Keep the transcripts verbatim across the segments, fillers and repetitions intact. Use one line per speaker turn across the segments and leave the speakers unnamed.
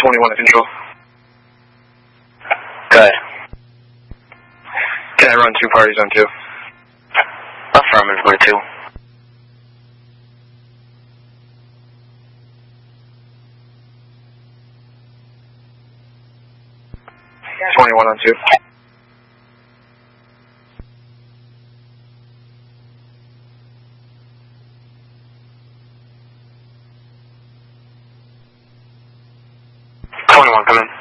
twenty-one to control.
Go ahead.
Can I run two parties on two?
Affirmative, go to two.
twenty-one on two.
twenty-one, come in.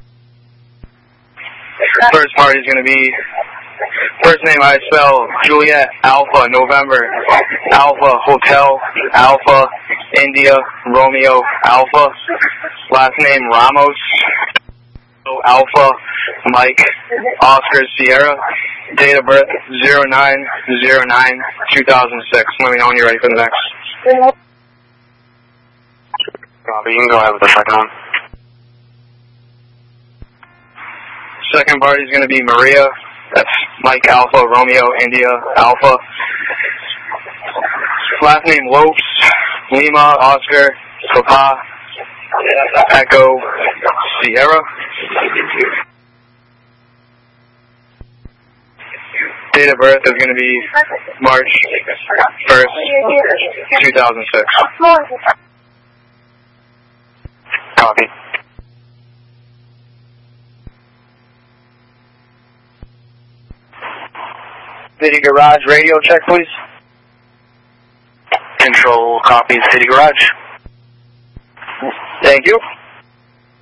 First party is going to be, first name I spell Juliet, Alpha, November, Alpha, Hotel, Alpha, India, Romeo, Alpha. Last name Ramos, Alpha, Mike, Oscar, Sierra. Date of birth zero nine zero nine two thousand six. Let me know when you're ready for the next.
Robbie, you can go ahead with the second one.
Second party is going to be Maria. That's Mike, Alpha, Romeo, India, Alpha. Last name Lopes, Lima, Oscar, Papa, Echo, Sierra. Date of birth is going to be March first, two thousand six.
Copy.
City Garage radio check, please.
Control, copy, City Garage.
Thank you.